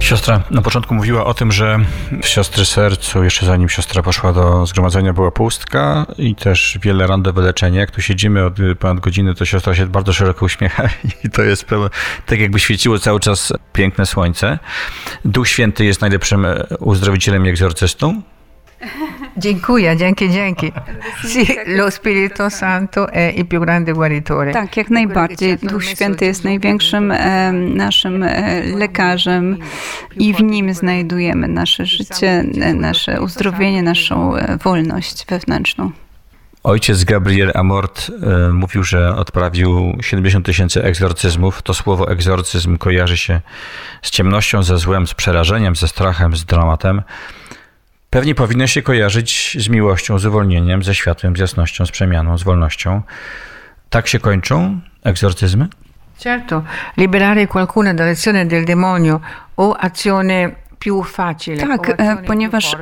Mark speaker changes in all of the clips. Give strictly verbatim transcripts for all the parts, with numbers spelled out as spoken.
Speaker 1: Siostra na początku mówiła o tym, że w siostry sercu, jeszcze zanim siostra poszła do zgromadzenia, była pustka i też wiele ran do wyleczenia. Jak tu siedzimy od ponad godziny, to siostra się bardzo szeroko uśmiecha i to jest pełne, tak jakby świeciło cały czas piękne słońce. Duch Święty jest najlepszym uzdrowicielem i egzorcystą.
Speaker 2: Dziękuję, dzięki, dzięki. Sì, lo Spirito Santo è il più grande guaritore.
Speaker 3: Tak, jak najbardziej. Duch Święty jest największym e, naszym e, lekarzem i w Nim znajdujemy nasze życie, e, nasze uzdrowienie, naszą e, wolność wewnętrzną.
Speaker 1: Ojciec Gabriel Amort e, mówił, że odprawił siedemdziesiąt tysięcy egzorcyzmów. To słowo egzorcyzm kojarzy się z ciemnością, ze złem, z przerażeniem, ze strachem, z dramatem. Pewnie powinno się kojarzyć z miłością, z uwolnieniem, ze światłem, z jasnością, z przemianą, z wolnością. Tak się kończą egzorcyzmy?
Speaker 2: Certo, liberare qualcuno dall'azione del demonio o azione più facile.
Speaker 3: Tak, ponieważ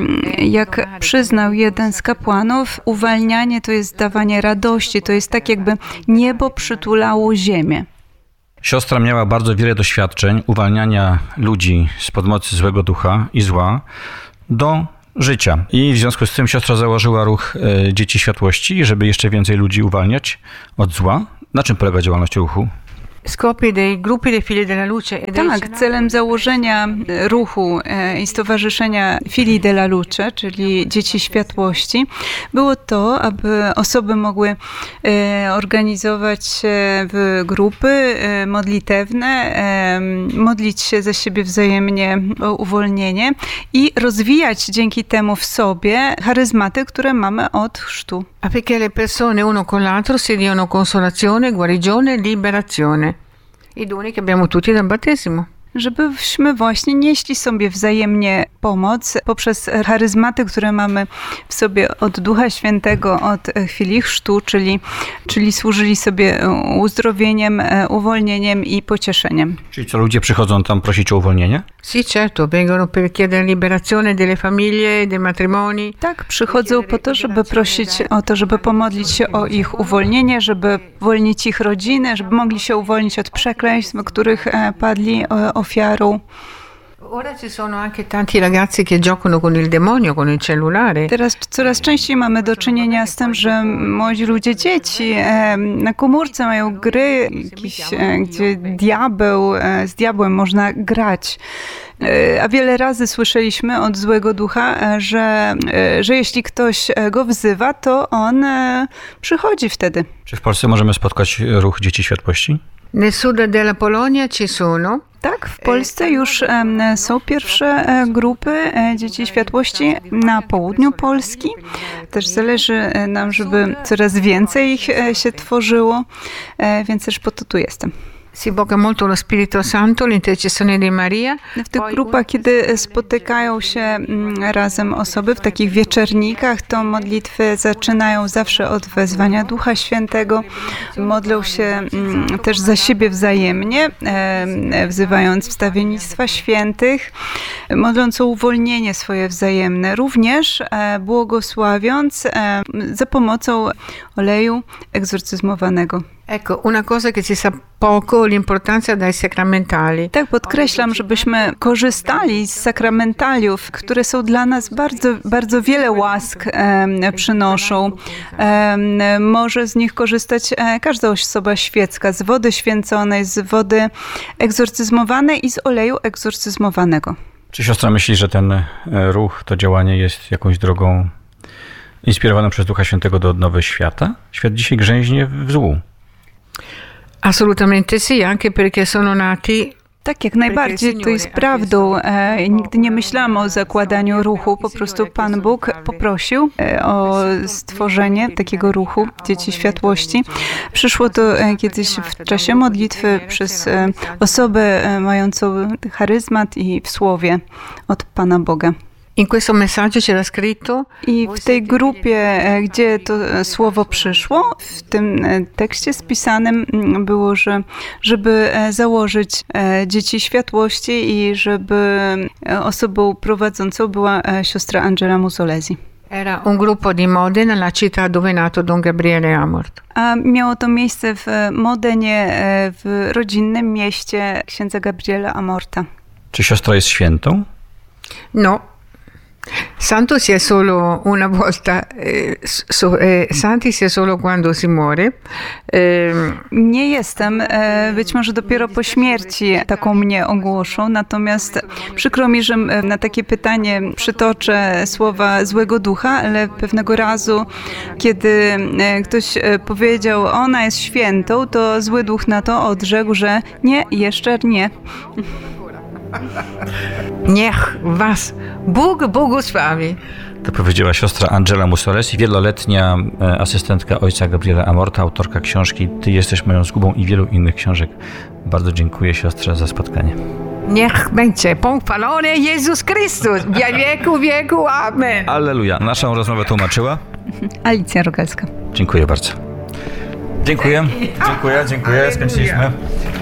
Speaker 3: jak przyznał jeden z kapłanów, uwalnianie to jest dawanie radości, to jest tak jakby niebo przytulało ziemię.
Speaker 1: Siostra miała bardzo wiele doświadczeń uwalniania ludzi spod mocy złego ducha i zła do życia. I w związku z tym siostra założyła ruch Dzieci Światłości, żeby jeszcze więcej ludzi uwalniać od zła. Na czym polega działalność ruchu?
Speaker 2: Scopi dei gruppi dei Figli della Luce.
Speaker 3: Tak, celem założenia ruchu i stowarzyszenia Figli della Luce, czyli Dzieci Światłości, było to, aby osoby mogły organizować się w grupy modlitewne, modlić się za siebie wzajemnie o uwolnienie i rozwijać dzięki temu w sobie charyzmaty, które mamy od chrztu.
Speaker 2: Affinché le persone uno con l'altro si diano consolazione, guarigione, liberazione. I doni che abbiamo tutti dal battesimo.
Speaker 3: Żebyśmy właśnie nieśli sobie wzajemnie pomoc poprzez charyzmaty, które mamy w sobie od Ducha Świętego, od chwili chrztu, czyli, czyli służyli sobie uzdrowieniem, uwolnieniem i pocieszeniem.
Speaker 1: Czyli co, ludzie przychodzą tam prosić o uwolnienie?
Speaker 2: Sì, certo, vengono per chiedere liberazione delle famiglie, dei matrimoni.
Speaker 3: Tak, przychodzą po to, żeby prosić o to, żeby pomodlić się o ich uwolnienie, żeby uwolnić ich rodziny, żeby mogli się uwolnić od przekleństw, których padli ofiarą.
Speaker 2: Ora ci sono anche tanti ragazzi che giocano con il demonio, con il cellulare.
Speaker 3: Teraz coraz częściej mamy do czynienia z tym, że młodzi ludzie, dzieci na komórce mają gry, jakieś, gdzie diabeł, z diabłem można grać. A wiele razy słyszeliśmy od złego ducha, że, że jeśli ktoś go wzywa, to on przychodzi wtedy.
Speaker 1: Czy w Polsce możemy spotkać ruch Dzieci Światłości?
Speaker 2: Nel sud della Polonia ci sono.
Speaker 3: Tak, w Polsce już są pierwsze grupy Dzieci Światłości na południu Polski. Też zależy nam, żeby coraz więcej ich się tworzyło, więc też po to tu jestem.
Speaker 2: Si invoca molto lo Spirito Santo, l'intercessione di Maria.
Speaker 3: W tych grupach, kiedy spotykają się razem osoby w takich wieczernikach, to modlitwy zaczynają zawsze od wezwania Ducha Świętego. Modlą się też za siebie wzajemnie, wzywając wstawiennictwa świętych, modląc o uwolnienie swoje wzajemne, również błogosławiąc za pomocą oleju egzorcyzmowanego.
Speaker 2: Ecco, una cosa che si sa poco, l'importanza dai sacramentali.
Speaker 3: Tak, podkreślam, żebyśmy korzystali z sakramentaliów, które są dla nas bardzo, bardzo wiele łask e, przynoszą. E, może z nich korzystać e, każda osoba świecka, z wody święconej, z wody egzorcyzmowanej i z oleju egzorcyzmowanego.
Speaker 1: Czy siostra myśli, że ten ruch, to działanie jest jakąś drogą inspirowaną przez Ducha Świętego do odnowy świata? Świat dzisiaj grzęźnie w złu.
Speaker 2: Assolutamente sì, anche perché sono nati.
Speaker 3: Tak, jak najbardziej, to jest prawdą. E, nigdy nie myślałam o zakładaniu ruchu. Po prostu Pan Bóg poprosił e, o stworzenie takiego ruchu Dzieci Światłości. Przyszło to e, kiedyś w czasie modlitwy przez e, osobę e, mającą charyzmat i w słowie od Pana Boga.
Speaker 2: In questo messaggio c'era scritto.
Speaker 3: I w tej grupie, gdzie to słowo przyszło, w tym tekście spisanym było, że żeby założyć Dzieci Światłości i żeby osobą prowadzącą była siostra Angela Musolesi.
Speaker 2: Era un gruppo di Modena, la città dove è nato Don Gabriele Amort.
Speaker 3: A miało to miejsce w Modenie, w rodzinnym mieście księdza Gabriela Amorta.
Speaker 1: Czy siostra jest świętą?
Speaker 2: No. Santo si è solo una volta, eh, so, eh, santi si è solo quando si muore. Eh,
Speaker 3: Nie jestem, e, być może dopiero po śmierci taką mnie ogłoszą, natomiast przykro mi, że e, na takie pytanie przytoczę słowa złego ducha, ale pewnego razu, kiedy e, ktoś e, powiedział, ona jest świętą, to zły duch na to odrzekł, że nie, jeszcze nie.
Speaker 2: Niech was Bóg błogosławi.
Speaker 1: To powiedziała siostra Angela Mussolesi, wieloletnia e, asystentka ojca Gabriela Amorta, autorka książki Ty jesteś moją zgubą i wielu innych książek. Bardzo dziękuję siostrze za spotkanie.
Speaker 2: Niech będzie pochwalony Jezus Chrystus, w wieku wieku, amen.
Speaker 1: Alleluja. Naszą rozmowę tłumaczyła?
Speaker 3: Alicja Rogalska.
Speaker 1: Dziękuję bardzo. Dziękuję. Dziękuję, dziękuję. Skończyliśmy.